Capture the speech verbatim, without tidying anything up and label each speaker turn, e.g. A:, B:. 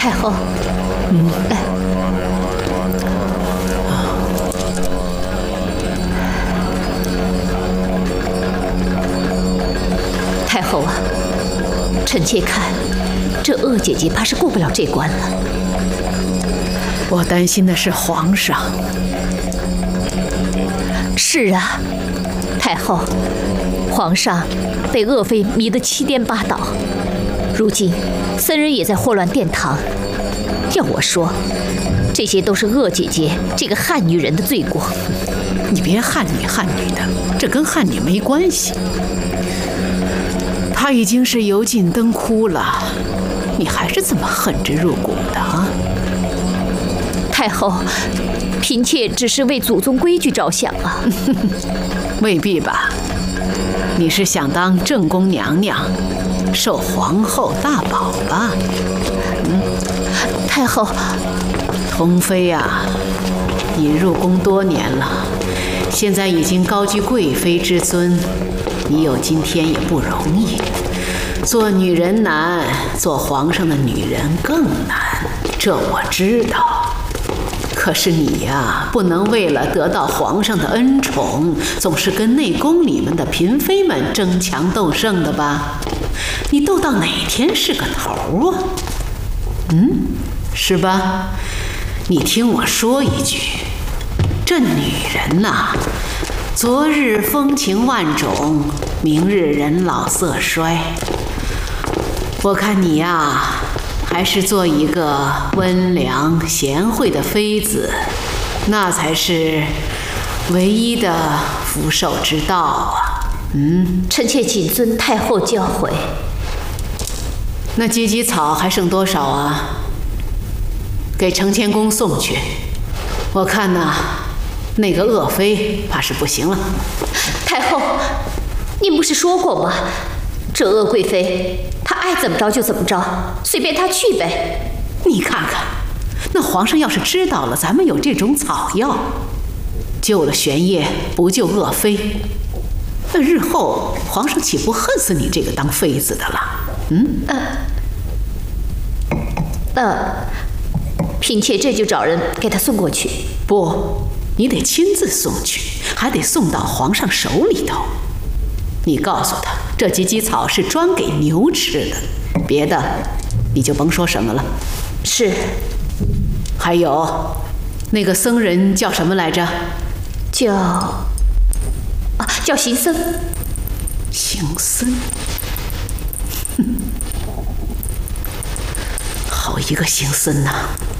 A: 太后，嗯，哎，太后啊，臣妾看这鄂姐姐怕是过不了这关了。
B: 我担心的是皇上。
A: 是啊，太后，皇上被鄂妃迷得七颠八倒，如今僧人也在祸乱殿堂。要我说，这些都是鄂姐姐这个汉女人的罪过。
B: 你别汉女汉女的，这跟汉女没关系。她已经是油尽灯枯了，你还是这么恨之入骨的啊？
A: 太后，嫔妾只是为祖宗规矩着想啊。
B: 未必吧？你是想当正宫娘娘，受皇后大宝吧？
A: 嗯，太后，
B: 童妃呀，你入宫多年了，现在已经高居贵妃之尊，你有今天也不容易。做女人难，做皇上的女人更难，这我知道。可是你呀，不能为了得到皇上的恩宠，总是跟内宫里面的嫔妃们争强斗胜的吧？你斗到哪天是个头啊？嗯，是吧？你听我说一句，这女人呐，昨日风情万种，明日人老色衰。我看你呀，还是做一个温良贤惠的妃子，那才是唯一的福寿之道啊！嗯，
A: 臣妾谨遵太后教诲。
B: 那芨芨草还剩多少啊？给承乾宫送去。我看呐，那个鄂妃怕是不行了。
A: 太后，您不是说过吗？这鄂贵妃，她爱怎么着就怎么着，随便她去呗。
B: 你看看，那皇上要是知道了咱们有这种草药，救了玄烨，不救鄂妃，那日后皇上岂不恨死你这个当妃子的了？嗯，
A: 呃，呃，嫔妾这就找人给她送过去。
B: 不，你得亲自送去，还得送到皇上手里头。你告诉他，这芨芨草是专给牛吃的，别的你就甭说什么了。
A: 是。
B: 还有，那个僧人叫什么来着？
A: 叫啊，叫行僧。
B: 行僧。哼，好一个行僧呐！